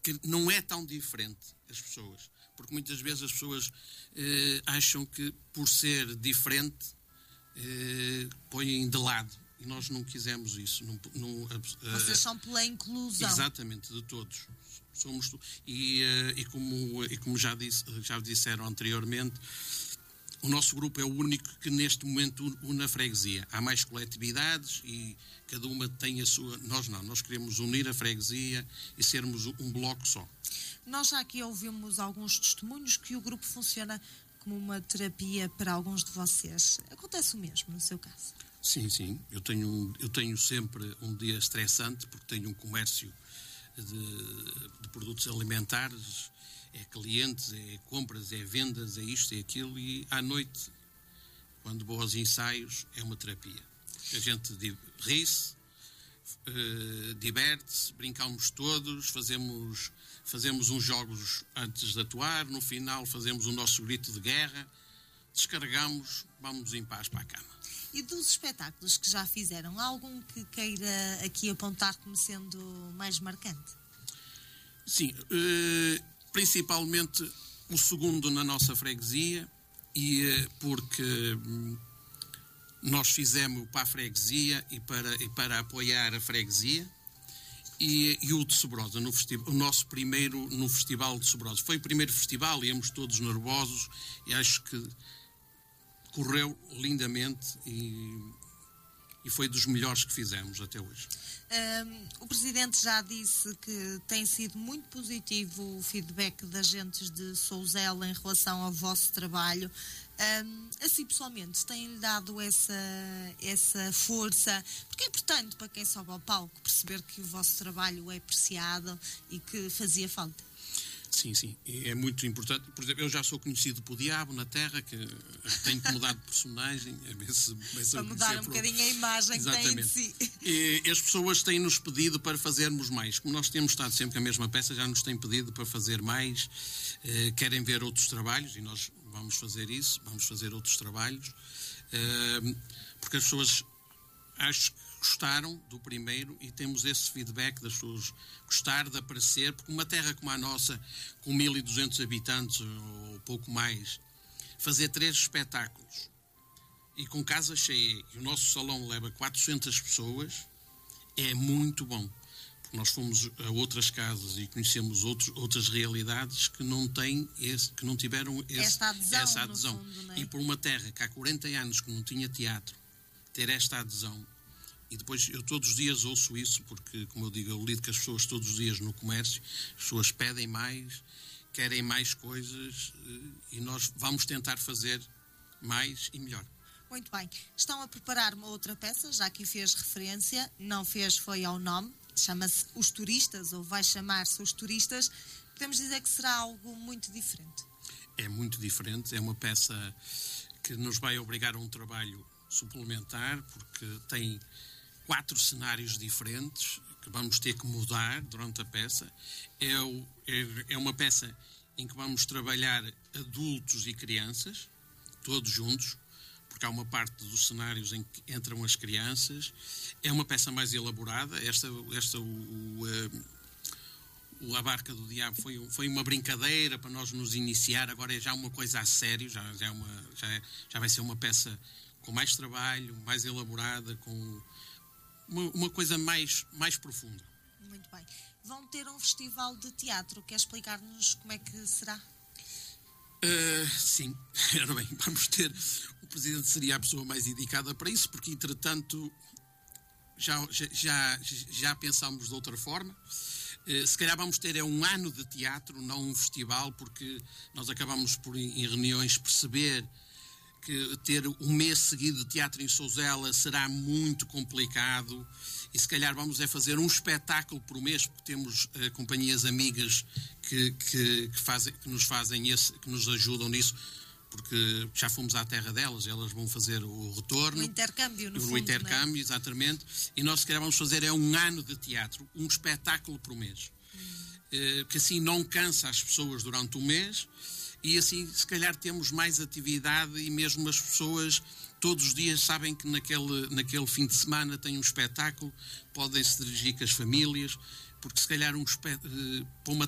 que não é tão diferente as pessoas. Porque muitas vezes as pessoas acham que, por ser diferente, põem de lado. E nós não quisemos isso. Vocês são pela inclusão. Exatamente, de todos. Somos, e como já disseram anteriormente, o nosso grupo é o único que neste momento une a freguesia. Há mais coletividades e cada uma tem a sua... Nós queremos unir a freguesia e sermos um bloco só. Nós já aqui ouvimos alguns testemunhos que o grupo funciona como uma terapia para alguns de vocês. Acontece o mesmo no seu caso? Sim. Eu tenho sempre um dia estressante porque tenho um comércio de produtos alimentares, é clientes, é compras, é vendas, é isto, é aquilo, e à noite, quando vou aos ensaios, é uma terapia. A gente ri-se, diverte-se, brincamos todos, fazemos uns jogos antes de atuar, no final fazemos o nosso grito de guerra, descarregamos, vamos em paz para a cama. E dos espetáculos que já fizeram, há algum que queira aqui apontar como sendo mais marcante? Sim, principalmente o segundo na nossa freguesia, e porque nós fizemos para a freguesia e para apoiar a freguesia, e o de Sobrosa, o nosso primeiro no Festival de Sobrosa. Foi o primeiro festival, íamos todos nervosos, e acho que correu lindamente e foi dos melhores que fizemos até hoje. O Presidente já disse que tem sido muito positivo o feedback das gentes de Sousela em relação ao vosso trabalho. Assim, pessoalmente, tem-lhe dado essa força? Porque é importante para quem sobe ao palco perceber que o vosso trabalho é apreciado e que fazia falta. Sim, é muito importante. Por exemplo, eu já sou conhecido por Diabo na Terra, que tenho que mudar de personagem, a ver se para mudar um bocadinho a imagem que tem de si. E as pessoas têm-nos pedido para fazermos mais. Como nós temos estado sempre com a mesma peça, já nos têm pedido para fazer mais, querem ver outros trabalhos, e nós vamos fazer isso, vamos fazer outros trabalhos, porque as pessoas, acho que gostaram do primeiro, e temos esse feedback das pessoas gostar de aparecer, porque uma terra como a nossa, com 1.200 habitantes ou pouco mais, fazer 3 espetáculos e com casa cheia, e o nosso salão leva 400 pessoas, é muito bom. Porque nós fomos a outras casas e conhecemos outras realidades que não tiveram essa adesão. Fundo, não é? E por uma terra que há 40 anos que não tinha teatro, ter esta adesão. E depois eu todos os dias ouço isso, porque, como eu digo, eu lido com as pessoas todos os dias no comércio, as pessoas pedem mais, querem mais coisas, e nós vamos tentar fazer mais e melhor. Muito bem. Estão a preparar uma outra peça, já que fez referência, não fez, foi ao nome, chama-se Os Turistas, ou vai chamar-se Os Turistas. Podemos dizer que será algo muito diferente. É muito diferente, é uma peça que nos vai obrigar a um trabalho suplementar, porque tem 4 cenários diferentes que vamos ter que mudar durante a peça. É uma peça em que vamos trabalhar adultos e crianças, todos juntos, porque há uma parte dos cenários em que entram as crianças. É uma peça mais elaborada. A Barca do Diabo foi uma brincadeira para nós nos iniciar, agora é já uma coisa a sério, já vai ser uma peça com mais trabalho, mais elaborada, com uma coisa mais profunda. Muito bem. Vão ter um festival de teatro. Quer explicar-nos como é que será? Sim, era bem, vamos ter... O Presidente seria a pessoa mais indicada para isso, porque, entretanto, já pensámos de outra forma. Se calhar vamos ter um ano de teatro, não um festival, porque nós acabamos por, em reuniões, perceber que ter um mês seguido de teatro em Sousela será muito complicado, e se calhar vamos fazer um espetáculo por mês, porque temos companhias amigas que nos ajudam nisso, porque já fomos à terra delas, elas vão fazer o retorno. O intercâmbio, no fundo. O intercâmbio, não é? Exatamente. E nós, se calhar, vamos fazer um ano de teatro, um espetáculo por mês. Que assim não cansa as pessoas durante o mês, e assim, se calhar, temos mais atividade, e mesmo as pessoas todos os dias sabem que naquele fim de semana tem um espetáculo, podem se dirigir com as famílias, porque se calhar para uma